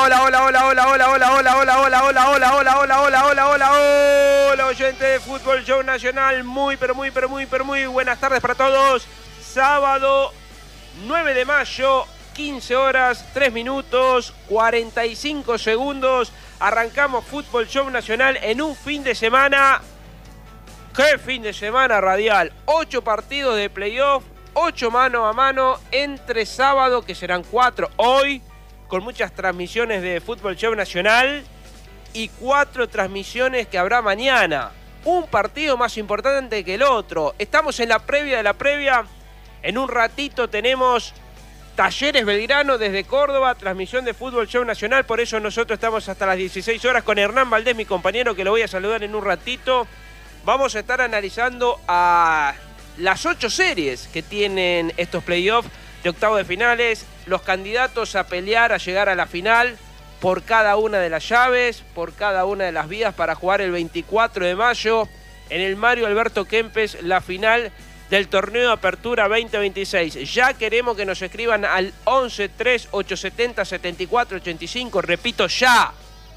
hola, hola, hola, hola, hola, hola, hola, hola, hola, hola, hola, hola, hola, hola, hola, hola, hola, oyente de Fútbol Show Nacional. Muy buenas tardes para todos. Sábado 9 de mayo, 15 horas, 3 minutos, 45 segundos. Arrancamos Fútbol Show Nacional en un fin de semana. ¡Qué fin de semana radial! 8 partidos de playoff, 8 mano a mano entre sábado, que serán 4 hoy, con muchas transmisiones de Fútbol Show Nacional, y 4 transmisiones que habrá mañana. Un partido más importante que el otro. Estamos en la previa de la previa. En un ratito tenemos Talleres Belgrano desde Córdoba, transmisión de Fútbol Show Nacional. Por eso nosotros estamos hasta las 16 horas con Hernán Valdés, mi compañero, que lo voy a saludar en un ratito. Vamos a estar analizando a las 8 series que tienen estos playoffs de octavos de finales, los candidatos a pelear, a llegar a la final por cada una de las llaves, por cada una de las vías para jugar el 24 de mayo en el Mario Alberto Kempes, la final del torneo de Apertura 2026. Ya queremos que nos escriban al 11 3 870 74 85, repito, ya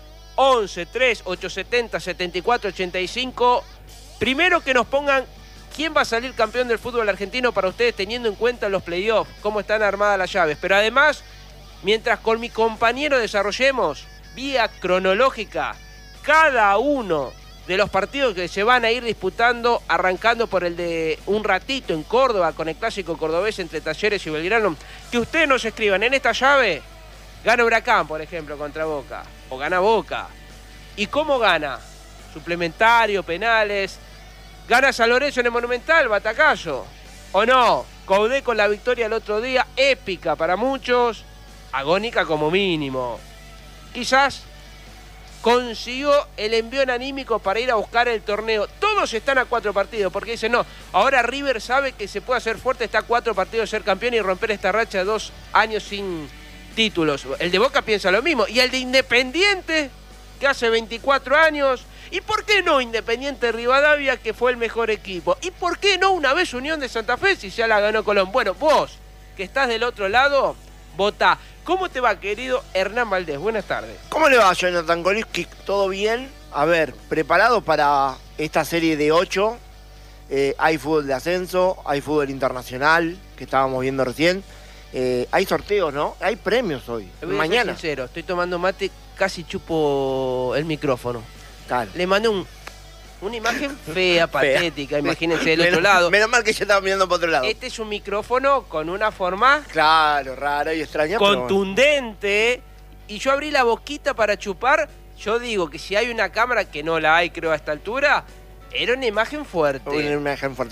11 3 870 74 85. Primero que nos pongan quién va a salir campeón del fútbol argentino para ustedes, teniendo en cuenta los playoffs, cómo están armadas las llaves. Pero además, mientras con mi compañero desarrollemos vía cronológica cada uno de los partidos que se van a ir disputando, arrancando por el de un ratito en Córdoba con el clásico cordobés entre Talleres y Belgrano, que ustedes nos escriban en esta llave. Gana Huracán, por ejemplo, contra Boca, o gana Boca. ¿Y cómo gana? Suplementario, penales. ¿Gana San Lorenzo en el Monumental, batacazo? ¿O no? Coudet con la victoria el otro día, épica para muchos, agónica como mínimo. Quizás consiguió el envión anímico para ir a buscar el torneo. Todos están a 4 partidos, porque dicen, no, ahora River sabe que se puede hacer fuerte, está a 4 partidos de ser campeón y romper esta racha de 2 años sin títulos. El de Boca piensa lo mismo. Y el de Independiente, que hace 24 años... ¿Y por qué no Independiente Rivadavia, que fue el mejor equipo? ¿Y por qué no una vez Unión de Santa Fe, si ya la ganó Colón? Bueno, vos, que estás del otro lado, votá. ¿Cómo te va, querido Hernán Valdés? Buenas tardes. ¿Cómo le va, Jonathan Golinski? ¿Todo bien? A ver, preparado para esta serie de 8. Hay fútbol de ascenso, hay fútbol internacional, que estábamos viendo recién. Hay sorteos, ¿no? Hay premios hoy, mañana. Soy sincero, estoy tomando mate, casi chupo el micrófono. Claro. Le mandé una imagen fea, patética, imagínense del otro lado. Menos mal que yo estaba mirando para otro lado. Este es un micrófono con una forma... Claro, rara y extraña. Contundente. Bueno. Y yo abrí la boquita para chupar. Yo digo que si hay una cámara, que no la hay creo a esta altura, era una imagen fuerte. Una imagen fuerte.